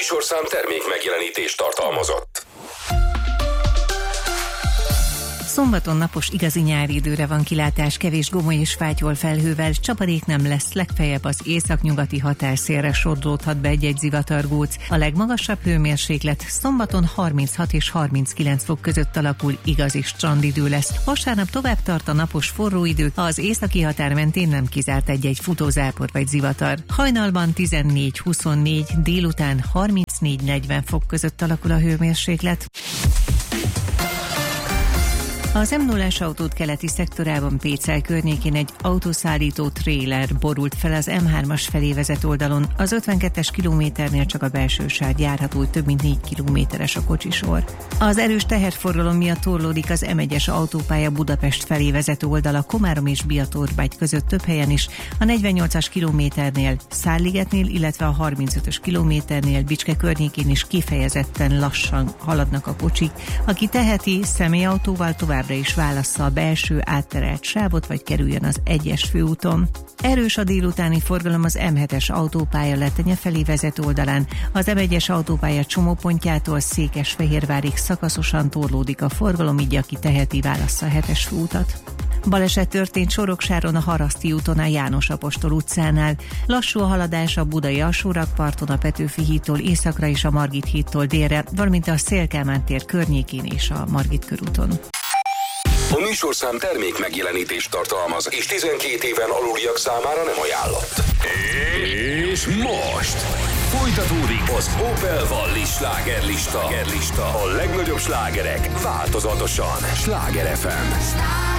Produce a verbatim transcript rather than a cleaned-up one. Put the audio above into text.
műsorszám termék megjelenítést tartalmazott. Szombaton napos igazi nyári időre van kilátás, kevés gomoly és fátyol felhővel, csapadék nem lesz, legfeljebb az északnyugati határszélre sodródhat be egy-egy zivatargóc. A legmagasabb hőmérséklet szombaton harminchat és harminckilenc fok között alakul, igazi strandidő lesz. Vasárnap tovább tart a napos forró idő, az északi határ mentén nem kizárt egy-egy futózápor vagy zivatar. Hajnalban tizennégy huszonnégy, délután harmincnégy negyven fok között alakul a hőmérséklet. Az em nullás autót keleti szektorában Pécel környékén egy autószállító tréler borult fel az em hármas felé vezet oldalon. Az ötvenkettes kilométernél csak a belső sáv járható, több mint négy kilométeres a kocsisor. Az erős teherforgalom miatt torlódik az em egyes autópálya Budapest felé vezető oldala Komárom és Biatorbágy között több helyen is, a negyvennyolcas kilométernél, Szálligetnél, illetve a harmincötös kilométernél Bicske környékén is kifejezetten lassan haladnak a kocsik. Aki teheti, személyautóval tovább is válassza a belső átterelt sávot, vagy kerüljön az egyes főúton. Erős a délutáni forgalom az em hetes autópálya Letenye felé vezető oldalán, az em egyes autópálya csomópontjától Székesfehérvárig szakaszosan torlódik a forgalom, így aki teheti, válassza a hetes főutat. Baleset történt Soroksáron a Haraszti úton a János Apostol utcánál. Lassú a haladás a budai alsórakparton, a Petőfi hídtól északra és a Margit hídtól délre, valamint a Széll-Kálmán tér környékén és a Margit körúton. A műsorszám termék megjelenítést tartalmaz, és tizenkét éven aluliak számára nem ajánlott. És most folytatódik az Opel Vallis slágerlista. A legnagyobb slágerek változatosan. Sláger ef em.